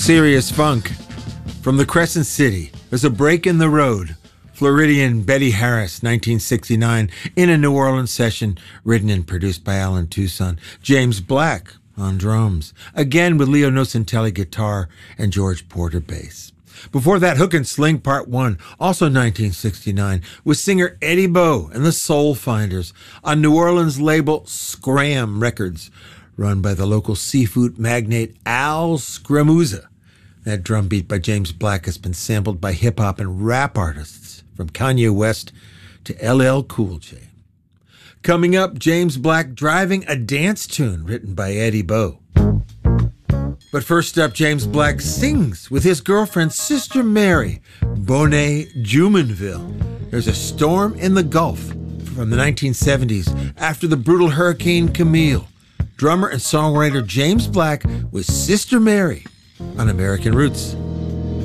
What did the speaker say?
Serious funk. From the Crescent City, there's a break in the road. Floridian Betty Harris, 1969, in a New Orleans session, written and produced by Alan Tucson. James Black on drums, again with Leo Nocentelli guitar and George Porter bass. Before that, Hook and Sling Part 1, also 1969, with singer Eddie Bo and the Soul Finders on New Orleans label Scram Records, run by the local seafood magnate Al Scramuzza. That drum beat by James Black has been sampled by hip-hop and rap artists, from Kanye West to LL Cool J. Coming up, James Black driving a dance tune written by Eddie Bo. But first up, James Black sings with his girlfriend Sister Mary, Bonet Jumonville. There's a storm in the Gulf from the 1970s after the brutal Hurricane Camille. Drummer and songwriter James Black with Sister Mary on American Roots.